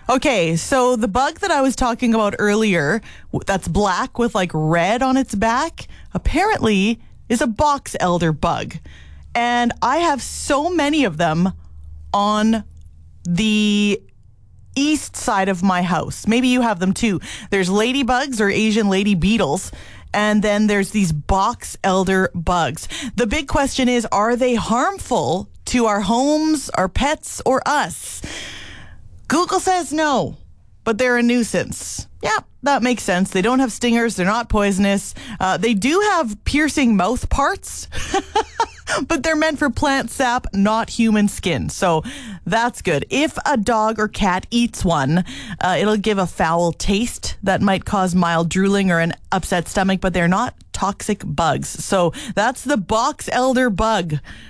Okay, so the bug that I was talking about earlier, that's black with like red on its back, apparently is a box elder bug. And I have so many of them on the east side of my house. Maybe you have them too. There's ladybugs or Asian lady beetles. And then there's these box elder bugs. The big question is, are they harmful to our homes, our pets, or us? Google says no, but they're a nuisance. Yeah, that makes sense. They don't have stingers. They're not poisonous. They do have piercing mouth parts, but they're meant for plant sap, not human skin. So that's good. If a dog or cat eats one, it'll give a foul taste that might cause mild drooling or an upset stomach, but they're not toxic bugs. So that's the box elder bug.